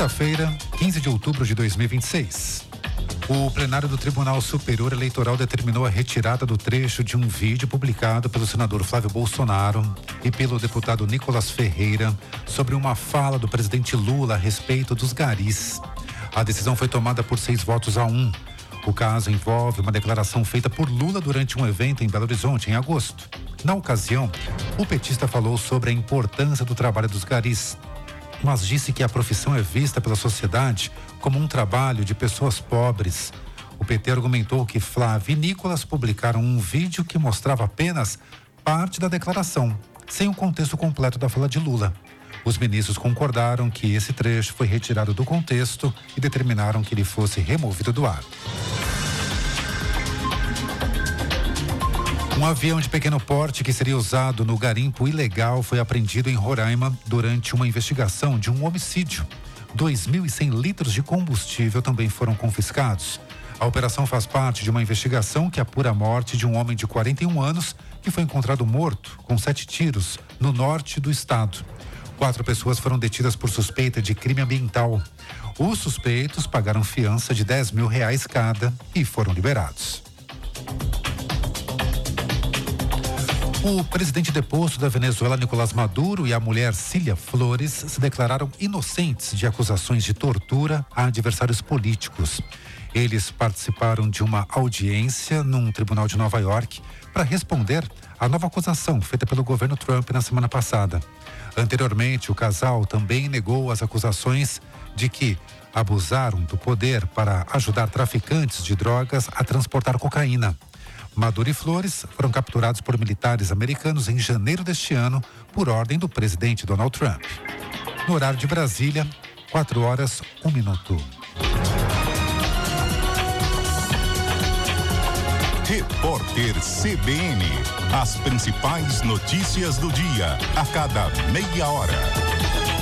Quinta-feira, 15 de outubro de 2026. O plenário do Tribunal Superior Eleitoral determinou a retirada do trecho de um vídeo publicado pelo senador Flávio Bolsonaro e pelo deputado Nicolas Ferreira sobre uma fala do presidente Lula a respeito dos garis. A decisão foi tomada por 6-1. O caso envolve uma declaração feita por Lula durante um evento em Belo Horizonte, em agosto. Na ocasião, o petista falou sobre a importância do trabalho dos garis, mas disse que a profissão é vista pela sociedade como um trabalho de pessoas pobres. O PT argumentou que Flávio e Nicolas publicaram um vídeo que mostrava apenas parte da declaração, sem o contexto completo da fala de Lula. Os ministros concordaram que esse trecho foi retirado do contexto e determinaram que ele fosse removido do ar. Um avião de pequeno porte que seria usado no garimpo ilegal foi apreendido em Roraima durante uma investigação de um homicídio. 2.100 litros de combustível também foram confiscados. A operação faz parte de uma investigação que apura a morte de um homem de 41 anos que foi encontrado morto com 7 tiros no norte do estado. 4 pessoas foram detidas por suspeita de crime ambiental. Os suspeitos pagaram fiança de R$10 mil cada e foram liberados. O presidente deposto da Venezuela, Nicolás Maduro, e a mulher Cília Flores se declararam inocentes de acusações de tortura a adversários políticos. Eles participaram de uma audiência num tribunal de Nova York para responder à nova acusação feita pelo governo Trump na semana passada. Anteriormente, o casal também negou as acusações de que abusaram do poder para ajudar traficantes de drogas a transportar cocaína. Maduro e Flores foram capturados por militares americanos em janeiro deste ano por ordem do presidente Donald Trump. No horário de Brasília, 4h01. Repórter CBN. As principais notícias do dia, a cada meia hora.